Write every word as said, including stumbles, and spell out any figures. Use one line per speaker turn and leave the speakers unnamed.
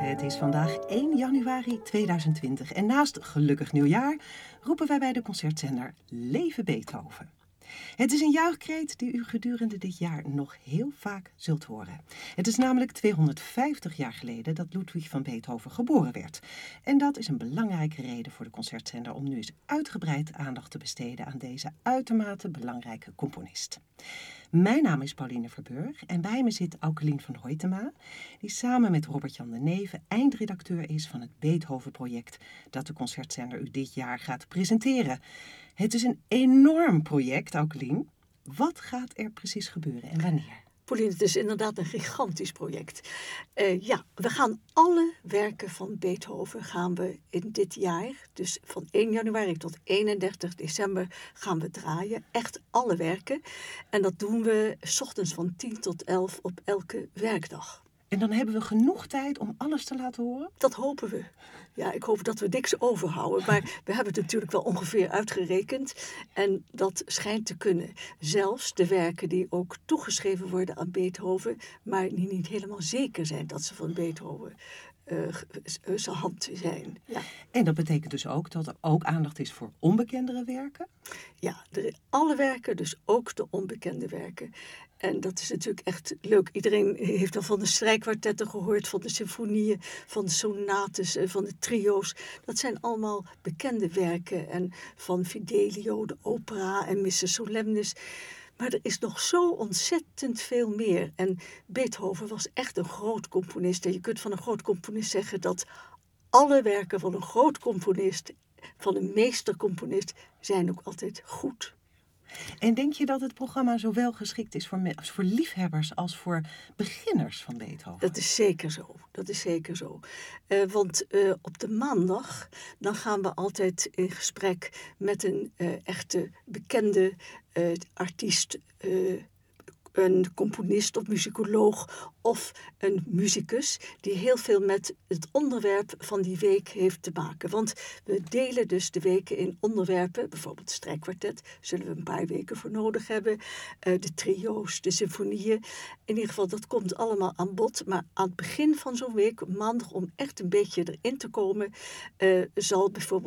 Het is vandaag één januari tweeduizend twintig en naast gelukkig nieuwjaar roepen wij bij de concertzender Leven Beethoven. Het is een juichkreet die u gedurende dit jaar nog heel vaak zult horen. Het is namelijk tweehonderdvijftig jaar geleden dat Ludwig van Beethoven geboren werd. En dat is een belangrijke reden voor de concertzender om nu eens uitgebreid aandacht te besteden aan deze uitermate belangrijke componist. Mijn naam is Pauline Verburg en bij me zit Aukelien van Hoytema, die samen met Robert-Jan de Neve eindredacteur is van het Beethoven-project dat de concertzender u dit jaar gaat presenteren. Het is een enorm project, Aukelien. Wat gaat er precies gebeuren en wanneer?
Pauline, het is inderdaad een gigantisch project. Uh, ja, we gaan alle werken van Beethoven gaan we in dit jaar, dus van één januari tot eenendertig december, gaan we draaien. Echt alle werken. En dat doen we 's ochtends van tien tot elf op elke werkdag.
En dan hebben we genoeg tijd om alles te laten horen?
Dat hopen we. Ja, ik hoop dat we niks overhouden. Maar we hebben het natuurlijk wel ongeveer uitgerekend. En dat schijnt te kunnen. Zelfs de werken die ook toegeschreven worden aan Beethoven, maar die niet helemaal zeker zijn dat ze van Beethoven uh, zijn hand zijn. Ja.
En dat betekent dus ook dat er ook aandacht is voor onbekendere werken?
Ja, de, alle werken, dus ook de onbekende werken. En dat is natuurlijk echt leuk. Iedereen heeft al van de strijkkwartetten gehoord, van de symfonieën, van de sonates, van de trio's. Dat zijn allemaal bekende werken. En van Fidelio, de opera en Missa Solemnis. Maar er is nog zo ontzettend veel meer. En Beethoven was echt een groot componist. En je kunt van een groot componist zeggen dat alle werken van een groot componist, van een meestercomponist, zijn ook altijd goed.
En denk je dat het programma zowel geschikt is voor, me- voor liefhebbers als voor beginners van Beethoven?
Dat is zeker zo. Dat is zeker zo. Uh, want uh, op de maandag dan gaan we altijd in gesprek met een uh, echte bekende uh, artiest, uh, een componist of muzikoloog of een muzikus die heel veel met het onderwerp van die week heeft te maken. Want we delen dus de weken in onderwerpen, bijvoorbeeld het strijkkwartet, zullen we een paar weken voor nodig hebben, uh, de trio's, de symfonieën. In ieder geval, dat komt allemaal aan bod. Maar aan het begin van zo'n week, maandag, om echt een beetje erin te komen, uh, zal bijvoorbeeld